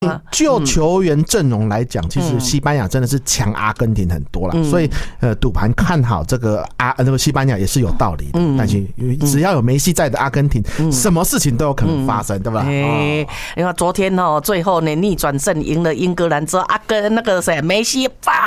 就球员阵容来讲，其实西班牙真的是强阿根廷很多啦，所以赌盘看好这个西班牙也是有道理的。但是只要有梅西在的阿根廷，什么事情都有可能发生，对吧？ 你看昨天最后呢逆转胜赢了英格兰之后，那个谁梅西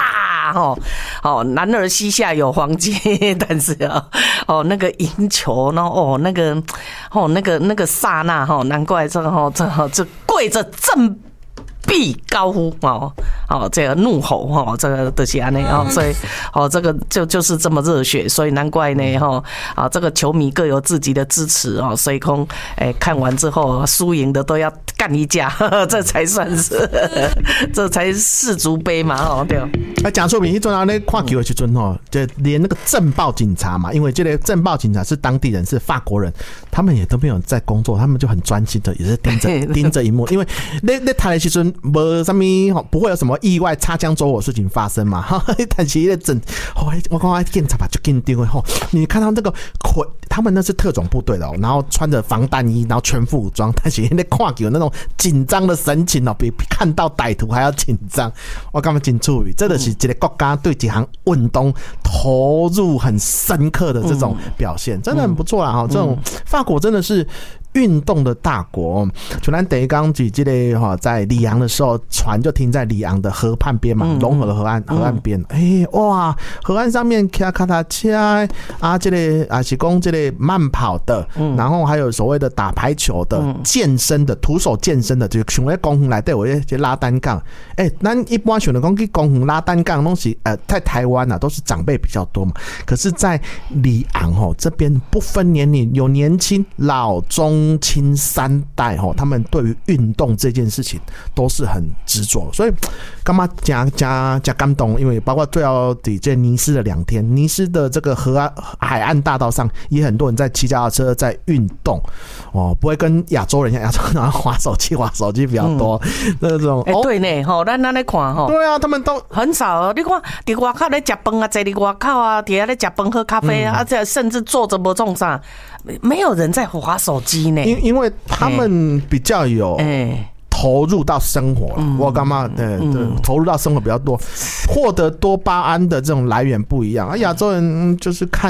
男儿膝下有黄金，但是那个赢球，然后那个刹那难怪这跪着正必高呼这个怒吼这个就是这样所以这个就是这么热血，所以难怪呢这个球迷各有自己的支持所以看完之后输赢的都要干一架，这才算是这才是世足杯嘛对。 讲说明那阵咧看球的时阵就连那个政报警察嘛，因为这个政报警察是当地人，是法国人，他们也都没有在工作，他们就很专心的也是盯着荧幕，因为那台的时阵没什么不会有什么意外擦枪走火事情发生嘛。但是那阵我看警察吧就紧张的你看到那个他们那是特种部队的然后穿着防弹衣，然后全副武装，但是那看球那种紧张的神情比看到歹徒还要紧张。我感觉真注意，这就是一个国家对这项运动投入很深刻的这种表现，真的很不错啦。这种法国真的是运动的大国，就咱第一刚举这个在里昂的时候，船就停在里昂的河畔边嘛，融合的河岸边。哇，河岸上面骑脚踏车这个是讲这个慢跑的，然后还有所谓的打排球的、健身的、徒手健身的，就是像在公园内底有些拉单杠。咱一般想的讲去公园拉单杠东西，在台湾都是长辈比较多嘛。可是，在里昂这边不分年龄，有年轻、老、中。青三代他们对于运动这件事情都是很执着，所以干嘛加感动？因为包括最后这尼斯的2天，尼斯的这个海岸大道上也很多人在骑脚踏车在运动不会跟亚洲人一样，亚洲人滑手机比较多那种。 对呢，咱在看对啊，他们都很少。你看在外口在吃饭啊，在外口啊，底下在吃饭喝咖啡啊，甚至坐着不种啥，没有人在滑手机呢。 因为他们比较有投入到生活我干嘛投入到生活比较多，获得多巴胺的这种来源不一样。亚洲人就是看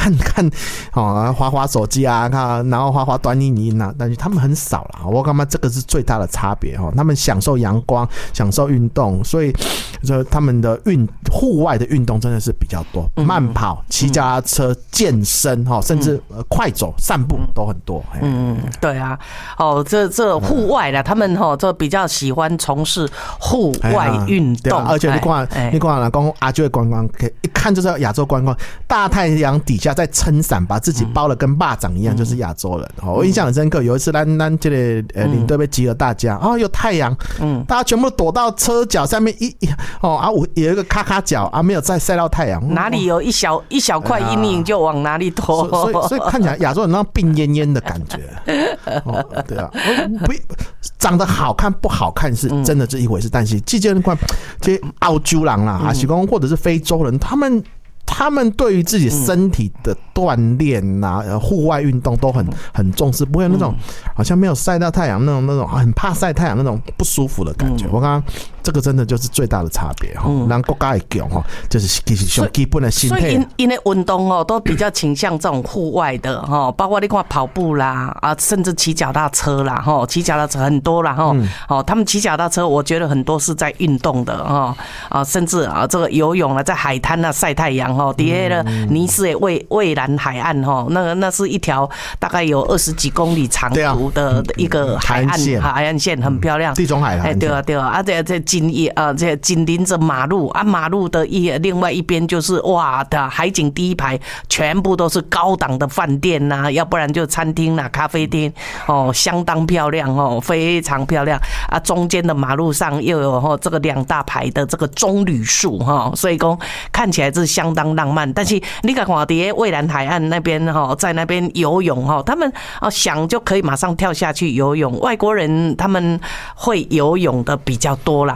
滑手机啊，然后滑短影音啊，但是他们很少啦。我干嘛这个是最大的差别他们享受阳光，享受运动，所以他们的户外的运动真的是比较多，慢跑、骑脚踏车、健身甚至快走、散步都很多。 对啊，这户外啦，他们这比较喜欢从事户外运动， 而且你看啦，讲亚洲的观光，一看就是亚洲观光，大太阳底下在撑伞，把自己包的跟蚂蚱一样，就是亚洲人。我印象很深刻，有一次咱这个领队被集合大家有太阳，大家全部躲到车脚下面有一个咔咔角没有再晒到太阳， 哪里有一小块阴影就往哪里躲， 所以看起来亚洲人那种病恹恹的感觉。对啊，长得好看不好看是真的是一回事，但是这些澳洲人啦，还是讲或者是非洲人，他们对于自己身体的锻炼户外运动都很重视，不会有那种好像没有晒到太阳那种很怕晒太阳那种不舒服的感觉。我刚刚这个真的就是最大的差别让国家会强就是其实最基本的心态。 所以因为运动都比较倾向这种户外的包括你看跑步啦甚至骑脚踏车啦骑脚踏车很多啦他们骑脚踏车我觉得很多是在运动的甚至这个游泳在海滩晒太阳底下的尼斯的蔚蓝海岸那是一条大概有20几公里长途的一个海岸线，很漂亮， 地中海岸。 对啊，这紧邻着马路马路的另外一边就是哇的海景第一排全部都是高档的饭店要不然就餐厅咖啡厅相当漂亮非常漂亮中间的马路上又有这个2大排的这个棕榈树所以说看起来是相当浪漫。但是你看在蔚蓝海岸那边在那边游泳他们想就可以马上跳下去游泳，外国人他们会游泳的比较多啦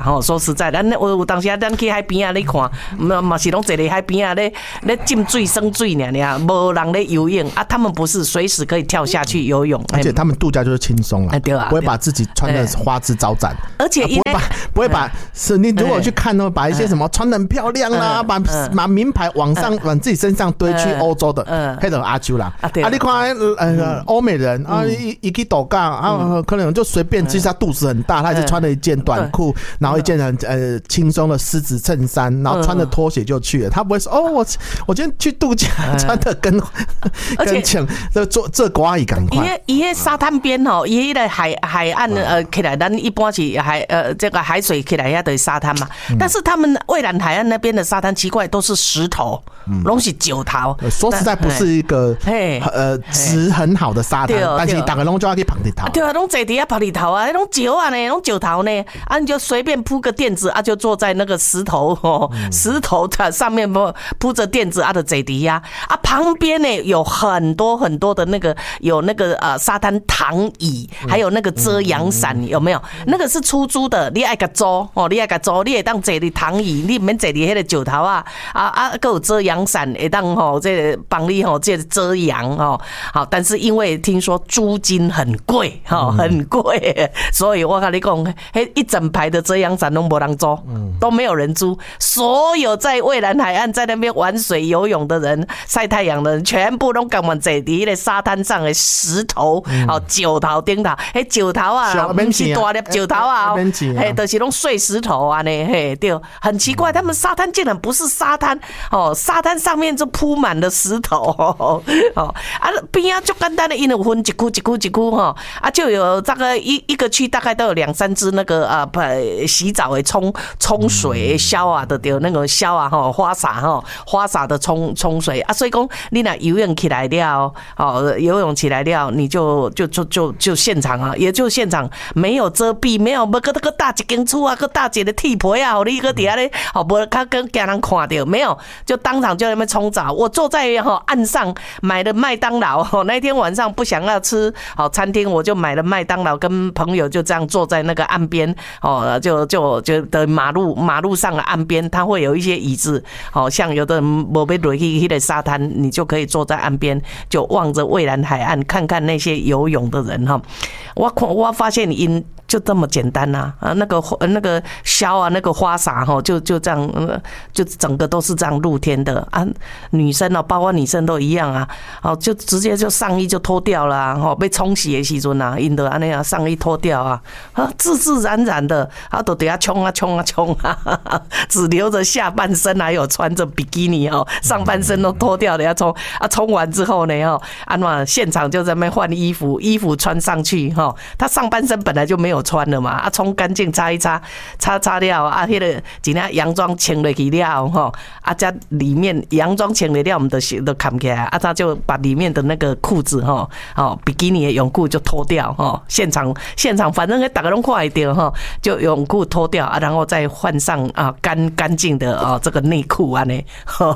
吼，说实在，咱有当时咱去海边啊，你看，嘛是拢坐在海边啊，咧浸水生水尔，无人咧游泳啊，他们不是随时可以跳下去游泳， 而且他们度假就是轻松了， 对啊， 不会把自己穿的花枝招展， 而且不会把是你如果去看呢，把一些什么穿得很漂亮啦，把名牌往自己身上堆去欧洲的，黑人阿啾啦，啊，你看欧美人啊，一去度假啊，可能就随便，其实他肚子很大，他还是穿了一件短裤，然后一件很轻松的丝质衬衫，然后穿着拖鞋就去了，他不会说哦，我今天去度假，穿的跟请这瓜一赶快。 伊迄沙滩边吼，伊迄个海岸起来，咱一般是这个海水起来遐的沙滩嘛，但是他们蔚蓝海岸那边的沙滩奇怪都是石头，拢是石头。 说实在不是一个质很好的沙滩，但是大家拢就要去碰地头。 对啊，拢坐底下碰地头啊，拢石啊呢，拢石头呢，啊你就随便铺个垫子啊，就坐在那个石头它上面铺着垫子啊的坐底下啊，旁边呢有很多很多的那个有那个沙滩躺椅，还有那个遮阳伞，有没有？那个是出租的，你爱个租哦，你会当坐伫躺椅，你免坐伫迄个石头啊，还有遮阳伞，会当吼这帮你吼这遮阳哦。好，但是因为听说租金很贵哈，很贵，所以我跟你讲，迄一整排的遮阳伞都没人租，都没有人租，所有在蔚蓝海岸在那边玩水游泳的人、晒太阳的人，全部都赶忙坐伫迄个沙滩上的石头、石头顶头，迄石头啊，不是大粒石头啊，嘿，就是拢碎石头啊呢，嘿，对，很奇怪，他们沙滩竟然不是沙滩哦，沙滩上面就铺满了石头哦，啊边啊就简单的，因为有分一区哈，啊就有大概一个区大概都有2-3只那个洗澡的冲水消啊的对，那个消啊哈花洒的冲水啊，所以讲你若游泳起来了，游泳起来了，你就现场啊，也就现场没有遮蔽，没有个搭一间厝啊，个搭一个铁皮啊，你个底下咧，无较跟惊人看到，没有，就当场就在那边冲澡。我坐在岸上买了麦当劳，那天晚上不想要吃餐厅，我就买了麦当劳，跟朋友就这样坐在那个岸边，就的马路上的岸边，它会有一些椅子，像有的人没要落去那个沙滩，你就可以坐在岸边，就望着蔚蓝海岸，看看那些游泳的人哈。我发现因就这么简单呐，那个消啊，那个花洒哈，就这样，就整个都是这样露天的啊。女生包括女生都一样啊，就直接就上衣就脱掉了啊，被冲洗的时阵啊，因得安尼啊，上衣脱掉啊，自自然然的，都底下冲啊，只留着下半身，还有穿着比基尼上半身都脱掉了要冲啊，冲完之后呢现场就在那边换衣服穿上去他上半身本来就没有穿了嘛，冲干净擦一擦了啊，那个今天洋装穿了去了在里面洋装穿了我们都看不起来啊，他就把里面的那个裤子比基尼的泳裤就脱掉现场反正大家都看得到就泳裤脱掉啊，然后再换上干净的这个内裤啊呢，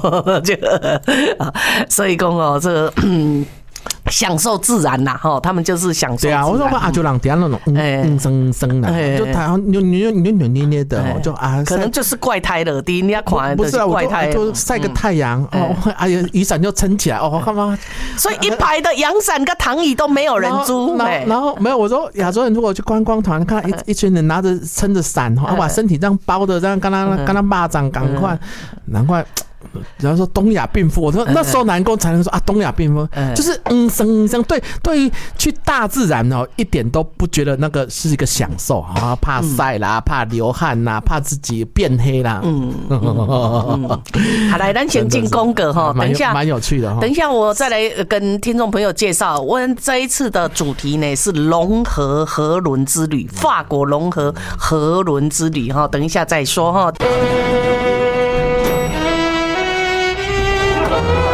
所以讲这个享受自然呐，他们就是享受自然。 对啊，我说阿九郎底下那种生啦，就台湾扭捏的，就可能就是怪胎了。第一你要看的是怪胎， 就晒个太阳哎呀，雨伞就撑起来干嘛？ 所以一排的阳伞跟躺椅都没有人租。 然后没有，我说亚洲人如果去观光团，看一群人拿着撑着伞，把身体这样包的，这样跟他蚂蚱赶快，难怪。然后说东亚病夫，我说那时候南宫才能说东亚病夫就是生对于去大自然一点都不觉得那个是一个享受怕晒啦，怕流汗啦，怕自己变黑啦。 好，来咱先进宫格等一下蛮有趣的等一下我再来跟听众朋友介绍，我们这一次的主题呢是龙河河轮之旅，法国龙河河轮之旅等一下再说